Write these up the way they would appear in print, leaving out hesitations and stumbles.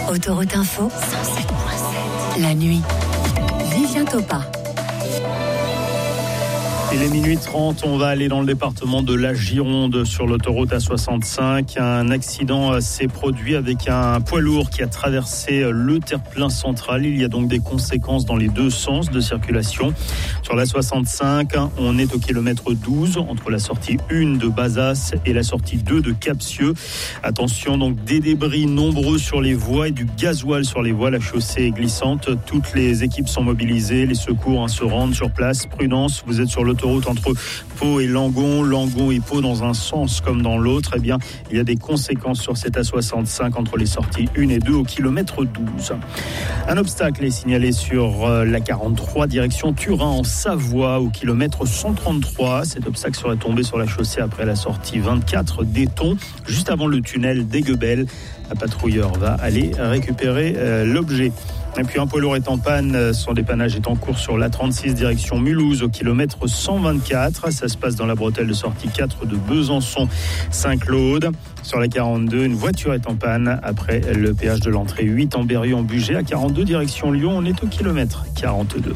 Autoroute Info 107.7. La nuit. Vivien Topa. Il est minuit 30, on va aller dans le département de la Gironde sur l'autoroute A65. Un accident s'est produit avec un poids lourd qui a traversé le terre-plein central. Il y a donc des conséquences dans les deux sens de circulation. Sur l'A65, on est au kilomètre 12 entre la sortie 1 de Bazas et la sortie 2 de Capsieux. Attention, donc des débris nombreux sur les voies et du gasoil sur les voies. La chaussée est glissante. Toutes les équipes sont mobilisées. Les secours se rendent sur place. Prudence, vous êtes sur l'autoroute entre Pau et Langon, Langon et Pau dans un sens comme dans l'autre, eh bien, il y a des conséquences sur cette A65 entre les sorties 1 et 2 au kilomètre 12. Un obstacle est signalé sur la 43 direction Turin en Savoie au kilomètre 133. Cet obstacle serait tombé sur la chaussée après la sortie 24 d'Eton, juste avant le tunnel d'Aiguebel. Un patrouilleur va aller récupérer l'objet. Et puis un poids lourd est en panne, son dépannage est en cours sur l'A36 direction Mulhouse au kilomètre 124. Ça se passe dans la bretelle de sortie 4 de Besançon-Saint-Claude. Sur la 42, une voiture est en panne après le péage de l'entrée 8 en Berry en Bugey. À 42 direction Lyon, on est au kilomètre 42.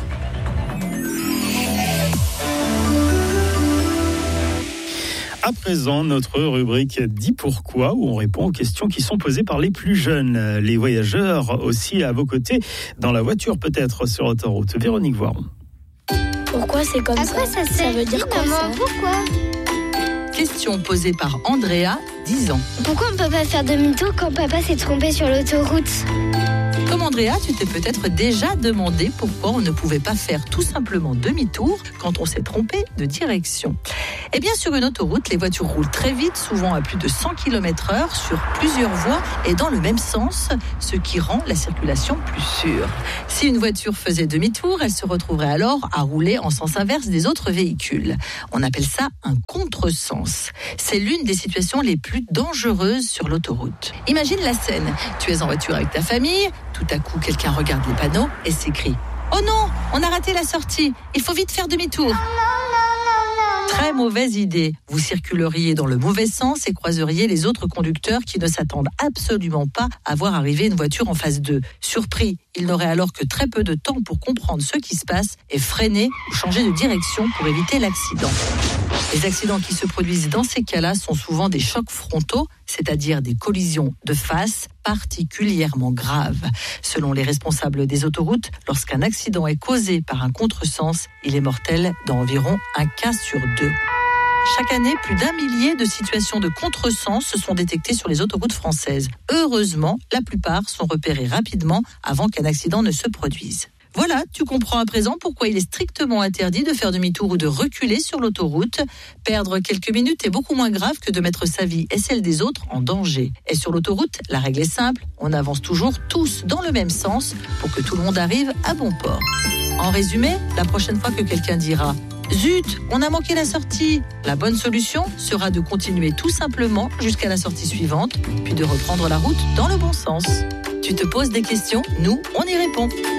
À présent, notre rubrique Dis pourquoi, où on répond aux questions qui sont posées par les plus jeunes. Les voyageurs aussi à vos côtés, dans la voiture peut-être sur autoroute. Véronique Voiron. Pourquoi c'est comme ça? Ça veut dire quoi ça? Pourquoi? Question posée par Andrea, 10 ans. Pourquoi on ne peut pas faire demi-tour quand papa s'est trompé sur l'autoroute? Comme Andrea, tu t'es peut-être déjà demandé pourquoi on ne pouvait pas faire tout simplement demi-tour quand on s'est trompé de direction. Eh bien, sur une autoroute, les voitures roulent très vite, souvent à plus de 100 km/h sur plusieurs voies et dans le même sens, ce qui rend la circulation plus sûre. Si une voiture faisait demi-tour, elle se retrouverait alors à rouler en sens inverse des autres véhicules. On appelle ça un contresens. C'est l'une des situations les plus dangereuses sur l'autoroute. Imagine la scène. Tu es en voiture avec ta famille, tout à coup quelqu'un regarde les panneaux et s'écrie « Oh non, on a raté la sortie, il faut vite faire demi-tour !» Très mauvaise idée. Vous circuleriez dans le mauvais sens et croiseriez les autres conducteurs qui ne s'attendent absolument pas à voir arriver une voiture en face d'eux. Surpris, ils n'auraient alors que très peu de temps pour comprendre ce qui se passe et freiner ou changer de direction pour éviter l'accident. Les accidents qui se produisent dans ces cas-là sont souvent des chocs frontaux, c'est-à-dire des collisions de face particulièrement graves. Selon les responsables des autoroutes, lorsqu'un accident est causé par un contresens, il est mortel dans environ un cas sur 2. Chaque année, plus d'1 millier de situations de contresens se sont détectées sur les autoroutes françaises. Heureusement, la plupart sont repérées rapidement avant qu'un accident ne se produise. Voilà, tu comprends à présent pourquoi il est strictement interdit de faire demi-tour ou de reculer sur l'autoroute. Perdre quelques minutes est beaucoup moins grave que de mettre sa vie et celle des autres en danger. Et sur l'autoroute, la règle est simple, on avance toujours tous dans le même sens pour que tout le monde arrive à bon port. En résumé, la prochaine fois que quelqu'un dira « Zut, on a manqué la sortie !» La bonne solution sera de continuer tout simplement jusqu'à la sortie suivante, puis de reprendre la route dans le bon sens. Tu te poses des questions, nous, on y répond.